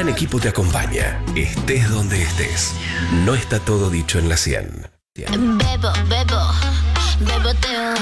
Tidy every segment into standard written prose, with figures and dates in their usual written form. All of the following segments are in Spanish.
gran equipo te acompaña, estés donde estés. No está todo dicho en la 100. Bebo, beboteo,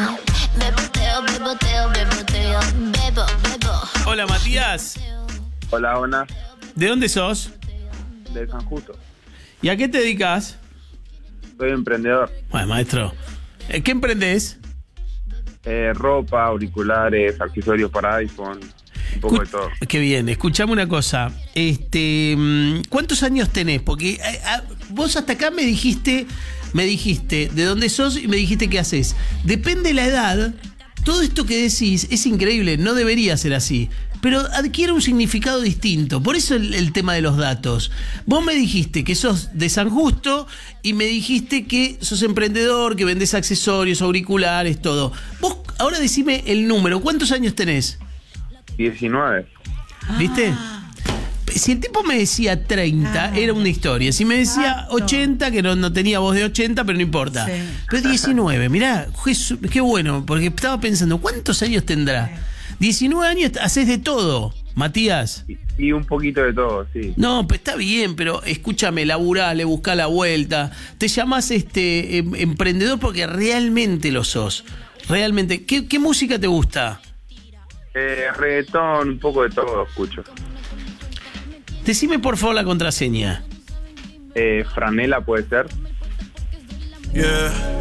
bebo. Hola, Matías. Hola. ¿De dónde sos? De San Justo. ¿Y a qué te dedicas? Soy emprendedor. Bueno, maestro, ¿qué emprendés? Ropa, auriculares, accesorios para iPhone, un poco de todo. Qué bien, escuchame una cosa. ¿Cuántos años tenés? Porque vos hasta acá me dijiste de dónde sos y me dijiste qué haces. Depende de la edad, todo esto que decís es increíble, no debería ser así. Pero adquiere un significado distinto. Por eso el tema de los datos. Vos me dijiste que sos de San Justo y me dijiste que sos emprendedor, que vendés accesorios, auriculares, todo. Vos ahora decime el número. ¿Cuántos años tenés? 19. ¿Viste? Si el tipo me decía 30, era una historia. Si me decía 80, que no tenía voz de 80, pero no importa. Sí. Pero 19, mirá, qué bueno, porque estaba pensando, ¿cuántos años tendrá? 19 años, haces de todo, Matías. Y un poquito de todo, sí. No, pues está bien, pero escúchame, laburale, buscá la vuelta. Te llamás emprendedor porque realmente lo sos. Realmente. ¿Qué música te gusta? Reggaetón, un poco de todo escucho. Decime por favor la contraseña. Franela puede ser. Yeah.